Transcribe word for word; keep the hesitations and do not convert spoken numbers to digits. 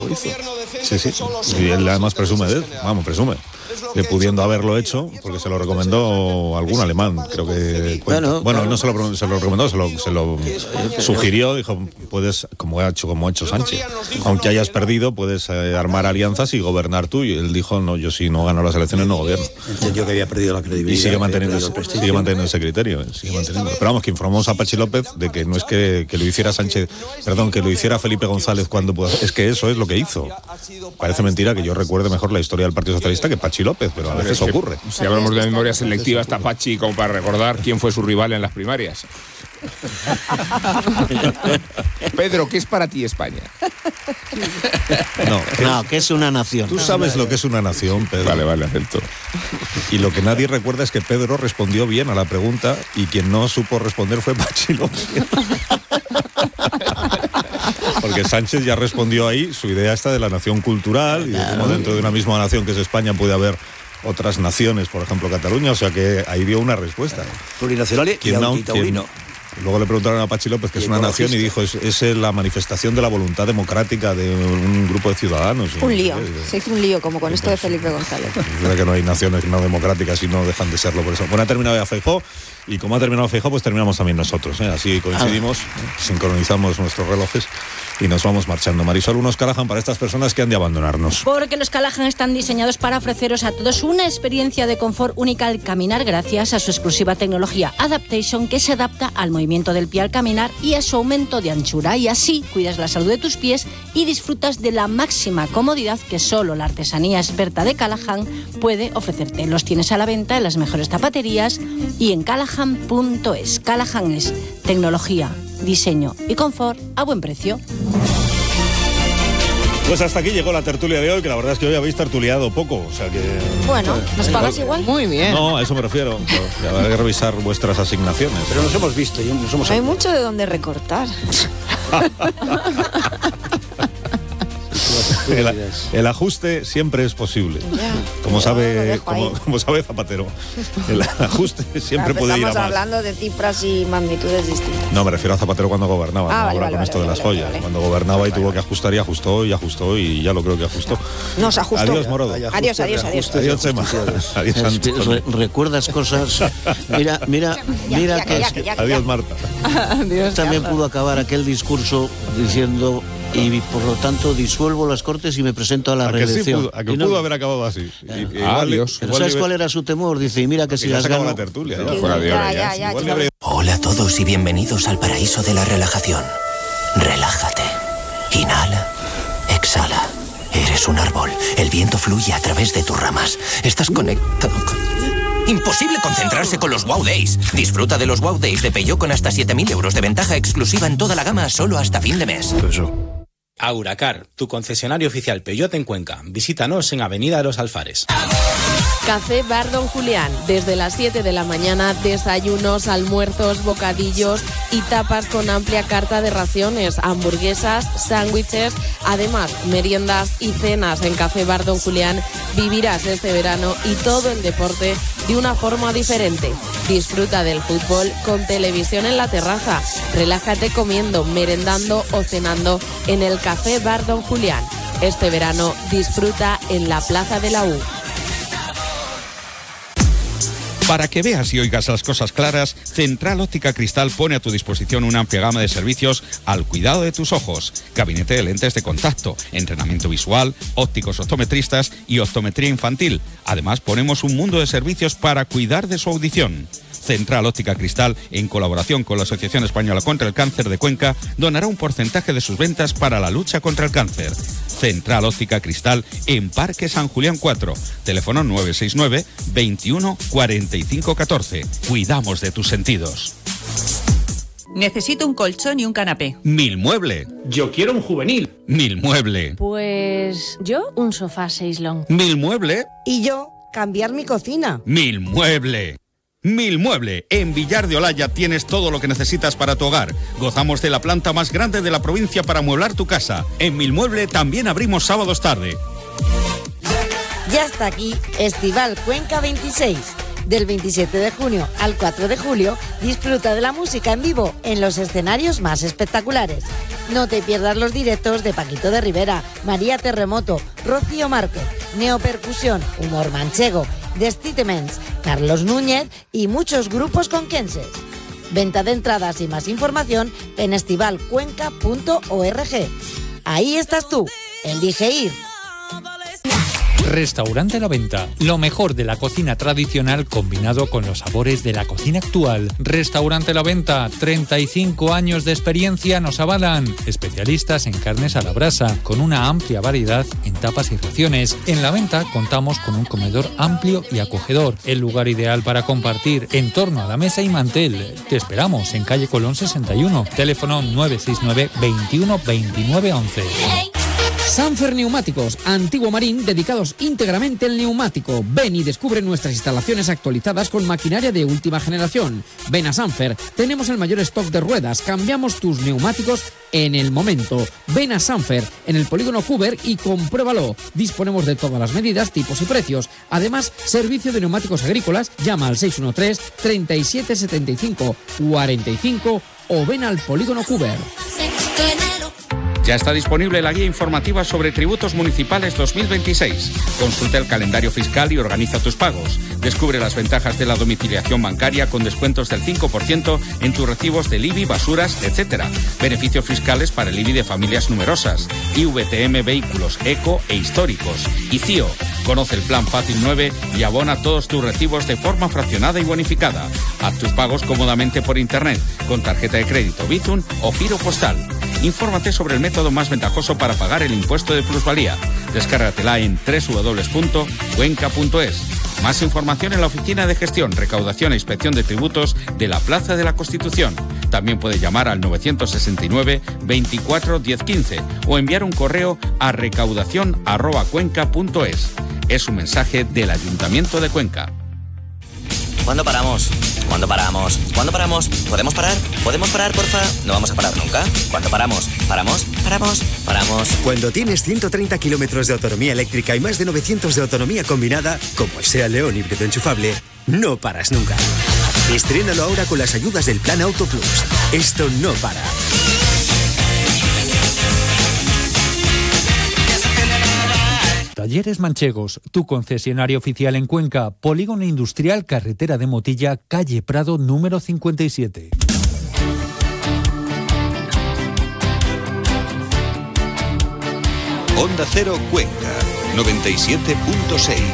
hizo. Sí, sí. Y él además presume de él, vamos, presume. De pudiendo haberlo hecho, porque se lo recomendó algún alemán, creo que bueno, bueno no se lo, se lo recomendó, se lo, se lo sugirió, dijo, puedes, como ha hecho, como ha hecho Sánchez, aunque hayas perdido, puedes eh, armar alianzas y gobernar tú. Y él dijo, no, yo si no gano las elecciones no gobierno. Entendió que había perdido la credibilidad. Y sigue manteniendo, ese, sigue manteniendo ese criterio, sigue manteniendo. Pero vamos, que informamos a Pachi López de que no es que, que lo hiciera Sánchez, perdón, que lo hiciera Felipe González cuando pueda, es que eso es lo que hizo. Parece mentira que yo recuerde mejor la historia del Partido Socialista que Pachi López, pero a veces eso ocurre. Si hablamos de memoria selectiva, está Pachi como para recordar quién fue su rival en las primarias. Pedro, ¿qué es para ti España? No, ¿qué, no, ¿qué es una nación? Tú sabes lo que es una nación, Pedro. Vale, vale, acepto. Y lo que nadie recuerda es que Pedro respondió bien a la pregunta y quien no supo responder fue Pachi López. Porque Sánchez ya respondió ahí su idea esta de la nación cultural y de cómo dentro de una misma nación que es España puede haber otras naciones, por ejemplo Cataluña, o sea que ahí dio una respuesta. Plurinacional y antitaurino. Luego le preguntaron a Pachi López que es una nación y dijo, es, es la manifestación de la voluntad democrática de un grupo de ciudadanos. Un lío, se hizo un lío como con esto de Felipe González. Es verdad que no hay naciones no democráticas y no dejan de serlo por eso. Bueno, ha terminado ya Feijóo y como ha terminado Feijóo, pues terminamos también nosotros, ¿eh? Así coincidimos, ah. sincronizamos nuestros relojes y nos vamos marchando. Marisol, unos Callahan para estas personas que han de abandonarnos. Porque los Callahan están diseñados para ofreceros a todos una experiencia de confort única al caminar gracias a su exclusiva tecnología Adaptation, que se adapta al movimiento del pie al caminar y a su aumento de anchura, y así cuidas la salud de tus pies y disfrutas de la máxima comodidad que solo la artesanía experta de Callahan puede ofrecerte. Los tienes a la venta en las mejores zapaterías y en callahan punto es. Callahan es tecnología, diseño y confort a buen precio. Pues hasta aquí llegó la tertulia de hoy, que la verdad es que hoy habéis tertuliado poco, o sea que... Bueno, ¿nos pagas igual? Muy bien. No, a eso me refiero. Habrá que revisar vuestras asignaciones. Pero nos hemos visto. Nos hemos Hay mucho de dónde recortar. El, el ajuste siempre es posible. Ya, como sabe como, como sabe Zapatero. El ajuste siempre puede ir a más. Estamos hablando de cifras y magnitudes distintas. No, me refiero a Zapatero cuando gobernaba, ah, no vale, ahora vale, con vale, esto vale, de las vale, joyas. vale. Cuando gobernaba vale, y tuvo vale. que ajustar y ajustó y ajustó y ya lo creo que ajustó. Nos ajustó. Adiós, Morodo. Adiós, adiós, adiós. Adiós, adiós Chema. Adiós, Re- Recuerdas cosas. Mira, mira, mira ya, que... ya, ya, ya, ya, adiós, ya. Marta. Adiós, También Carlos. pudo acabar aquel discurso diciendo... Y por lo tanto disuelvo las Cortes y me presento a la a que reelección. sí pudo, a que Y no- pudo haber acabado así. Y- y igual- Adiós. Pero igual ¿sabes libre- cuál era su temor? Dice, y mira que si ya las se acabó gano... la tertulia. Ya ya. fuera de hora, Ya, ya. ya, ya, Igual ya. libre- Hola a todos y bienvenidos al paraíso de la relajación. Relájate. Inhala. Exhala. Eres un árbol. El viento fluye a través de tus ramas. Estás conectado con... Imposible concentrarse con los Wow Days. Disfruta de los Wow Days de Peugeot con hasta siete mil euros de ventaja exclusiva en toda la gama solo hasta fin de mes. Eso. Auracar, tu concesionario oficial Peugeot en Cuenca. Visítanos en Avenida de los Alfares. Café Bar Don Julián, desde las siete de la mañana, desayunos, almuerzos, bocadillos y tapas con amplia carta de raciones, hamburguesas, sándwiches, además meriendas y cenas. En Café Bar Don Julián vivirás este verano y todo el deporte de una forma diferente. Disfruta del fútbol con televisión en la terraza. Relájate comiendo, merendando o cenando en el Café Bar Don Julián. Este verano disfruta en la Plaza de la U. Para que veas y oigas las cosas claras, Central Óptica Cristal pone a tu disposición una amplia gama de servicios al cuidado de tus ojos. Gabinete de lentes de contacto, entrenamiento visual, ópticos optometristas y optometría infantil. Además, ponemos un mundo de servicios para cuidar de su audición. Central Óptica Cristal, en colaboración con la Asociación Española contra el Cáncer de Cuenca, donará un porcentaje de sus ventas para la lucha contra el cáncer. Central Óptica Cristal, en Parque San Julián cuatro. Teléfono nueve seis nueve, veintiuno, cuarenta y cinco catorce. Cuidamos de tus sentidos. Necesito un colchón y un canapé. Milmueble. Yo quiero un juvenil. Milmueble. Pues yo un sofá Seislong. Milmueble. Y yo cambiar mi cocina. Milmueble. Milmueble, en Villar de Olaya tienes todo lo que necesitas para tu hogar. Gozamos de la planta más grande de la provincia para amueblar tu casa. En Milmueble también abrimos sábados tarde. Ya está aquí Estival Cuenca veintiséis. Del veintisiete de junio al cuatro de julio, disfruta de la música en vivo en los escenarios más espectaculares. No te pierdas los directos de Paquito de Rivera, María Terremoto, Rocío Márquez, Neopercusión, Humor Manchego, The Stitements, Carlos Núñez y muchos grupos conquenses. Venta de entradas y más información en estival cuenca punto org. Ahí estás tú, elige ir. Restaurante La Venta, lo mejor de la cocina tradicional combinado con los sabores de la cocina actual. Restaurante La Venta, treinta y cinco años de experiencia nos avalan. Especialistas en carnes a la brasa, con una amplia variedad en tapas y raciones. En La Venta contamos con un comedor amplio y acogedor, el lugar ideal para compartir en torno a la mesa y mantel. Te esperamos en calle Colón sesenta y uno, teléfono nueve seis nueve, veintiuno, veintinueve, once. Sanfer Neumáticos, antiguo Marín, dedicados íntegramente al neumático. Ven y descubre nuestras instalaciones actualizadas con maquinaria de última generación. Ven a Sanfer, tenemos el mayor stock de ruedas, cambiamos tus neumáticos en el momento. Ven a Sanfer, en el polígono Cuber y compruébalo. Disponemos de todas las medidas, tipos y precios. Además, servicio de neumáticos agrícolas, llama al seis uno tres, treinta y siete setenta y cinco, cuarenta y cinco o ven al polígono Cuber. Ya está disponible la guía informativa sobre tributos municipales dos mil veintiséis. Consulta el calendario fiscal y organiza tus pagos. Descubre las ventajas de la domiciliación bancaria con descuentos del cinco por ciento en tus recibos del I B I, basuras, etcétera. Beneficios fiscales para el I B I de familias numerosas. I V T M vehículos eco e históricos. Y C I O. Conoce el plan Fácil nueve y abona todos tus recibos de forma fraccionada y bonificada. Haz tus pagos cómodamente por internet, con tarjeta de crédito Bizum o giro postal. Infórmate sobre el método más ventajoso para pagar el impuesto de plusvalía. Descárgatela en doble u doble u doble u punto cuenca punto es. Más información en la Oficina de Gestión, Recaudación e Inspección de Tributos de la Plaza de la Constitución. También puede llamar al novecientos sesenta y nueve, veinticuatro, diez quince o enviar un correo a recaudación arroba cuenca punto es. Es un mensaje del Ayuntamiento de Cuenca. ¿Cuándo paramos? ¿Cuándo paramos? ¿Cuándo paramos? ¿Podemos parar? ¿Podemos parar, porfa? No vamos a parar nunca. ¿Cuándo paramos? ¿Paramos? ¿Paramos? ¿Paramos? Cuando tienes ciento treinta kilómetros de autonomía eléctrica y más de novecientos de autonomía combinada, como el SEAT León híbrido enchufable, no paras nunca. Estrénalo ahora con las ayudas del Plan Auto Plus. Esto no para. Talleres Manchegos, tu concesionario oficial en Cuenca, Polígono Industrial, Carretera de Motilla, calle Prado número cincuenta y siete. Onda Cero Cuenca, noventa y siete punto seis.